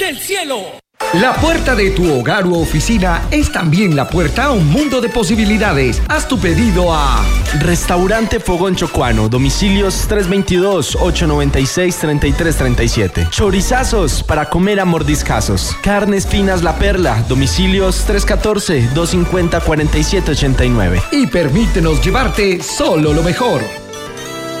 del cielo. La puerta de tu hogar u oficina es también la puerta a un mundo de posibilidades. Haz tu pedido a Restaurante Fogón Chocuano, domicilios 322-896-3337. Chorizazos para comer a mordiscazos. Carnes Finas La Perla, domicilios 314-250-4789. y permítenos llevarte solo lo mejor.